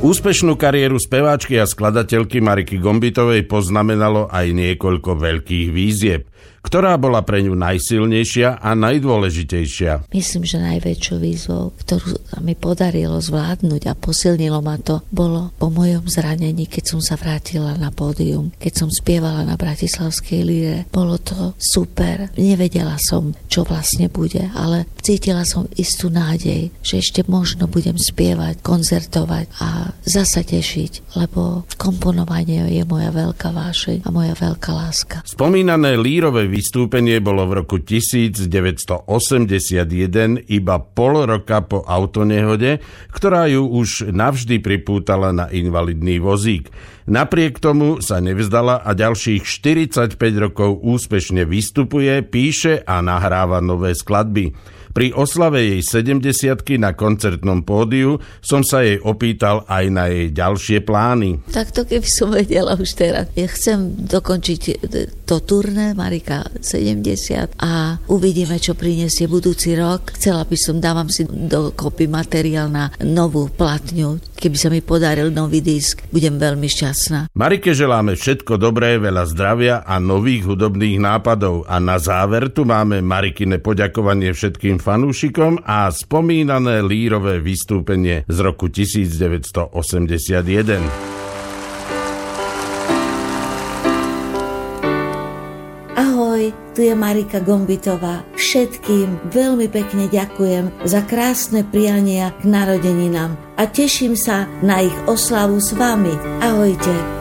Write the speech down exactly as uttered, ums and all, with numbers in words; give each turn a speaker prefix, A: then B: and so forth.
A: Úspešnú kariéru speváčky a skladateľky Mariky Gombitovej poznamenalo aj niekoľko veľkých výzieb. Ktorá bola pre ňu najsilnejšia a najdôležitejšia?
B: Myslím, že najväčšou výzvou, ktorú sa mi podarilo zvládnuť a posilnilo ma to, bolo po mojom zranení, keď som sa vrátila na pódium, keď som spievala na Bratislavskej líre. Bolo to super. Nevedela som, čo vlastne bude, ale cítila som istú nádej, že ešte možno budem spievať, koncertovať a zasa tešiť, lebo komponovanie je moja veľká vášeň a moja veľká láska.
A: Spomínané lírové vystúpenie bolo v roku devätnásťstoosemdesiatjeden, iba pol roka po autonehode, ktorá ju už navždy pripútala na invalidný vozík. Napriek tomu sa nevzdala a ďalších štyridsaťpäť rokov úspešne vystupuje, píše a nahráva nové skladby. Pri oslave jej sedemdesiatky na koncertnom pódiu som sa jej opýtal aj na jej ďalšie plány.
B: Takto keby som vedela už teraz. Ja chcem dokončiť to turné Marika sedemdesiat a uvidíme, čo prinesie budúci rok. Chcela by som, dávam si dokopy materiál na novú platňu. Keby sa mi podaril nový disk, budem veľmi šťastná.
A: Marike želáme všetko dobré, veľa zdravia a nových hudobných nápadov. A na záver tu máme Marikine poďakovanie všetkým fanúšikom a spomínané lírové vystúpenie z roku devätnásťstoosemdesiatjeden.
B: Ahoj, tu je Marika Gombitová. Všetkým veľmi pekne ďakujem za krásne priania k narodeninám a teším sa na ich oslavu s vami. Ahojte.